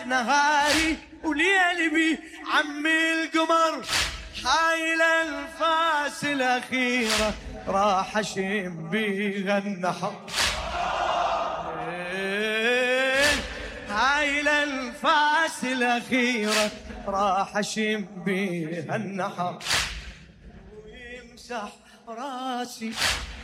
نهاري وليلي بي عمي القمر، هاي الأنفاس الأخيرة راح أشم بيها النحر. هاي الأنفاس الأخيرة راح أشم بيها النحر، ويمسح راسي